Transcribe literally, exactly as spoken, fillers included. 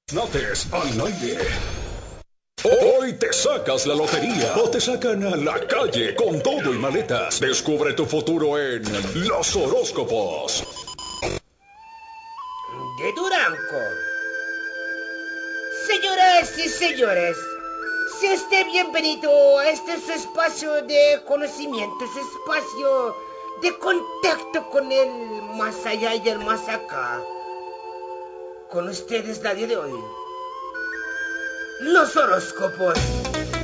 Nates al aire. Hoy te sacas la lotería o te sacan a la calle con todo y maletas. Descubre tu futuro en Los Horóscopos de Durango. Señoras y señores, sea usted bienvenido a este su espacio de conocimiento, su espacio de contacto con el más allá y el más acá. Con ustedes la día de hoy, los horóscopos